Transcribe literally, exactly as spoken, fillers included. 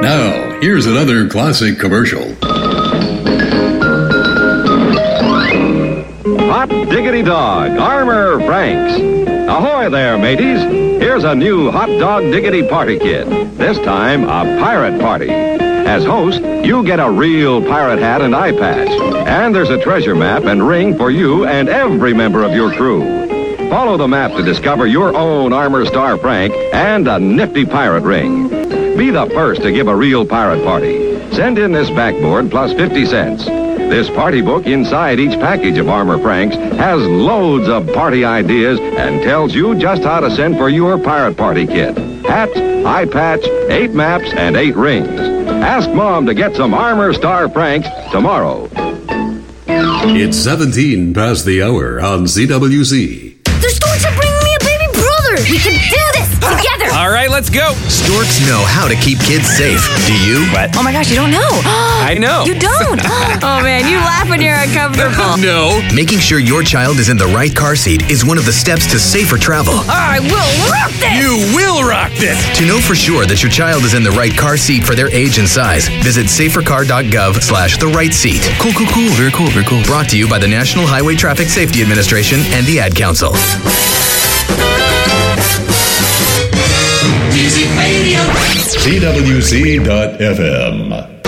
Now, here's another classic commercial. Hot diggity dog, Armour Franks. Ahoy there, mateys. Here's a new hot dog diggity party kit. This time, a pirate party. As host, you get a real pirate hat and eye patch. And there's a treasure map and ring for you and every member of your crew. Follow the map to discover your own Armour Star Frank and a nifty pirate ring. Be the first to give a real pirate party. Send in this backboard plus fifty cents. This party book inside each package of Armour Franks has loads of party ideas and tells you just how to send for your pirate party kit. Hat, eye patch, eight maps, and eight rings. Ask Mom to get some Armour Star Franks tomorrow. It's seventeen past the hour on C W Z. The Storks are bringing me a baby brother. We can do this together. All right, let's go. Storks know how to keep kids safe. Do you? What? Oh my gosh, you don't know. I know. You don't. Oh man, you laugh when you're uncomfortable. No. Making sure your child is in the right car seat is one of the steps to safer travel. I will rock this. You will rock this. To know for sure that your child is in the right car seat for their age and size, visit safercar.gov slash the right seat. Cool, cool, cool. Very cool, very cool. Brought to you by the National Highway Traffic Safety Administration and the Ad Council. C W Z dot F M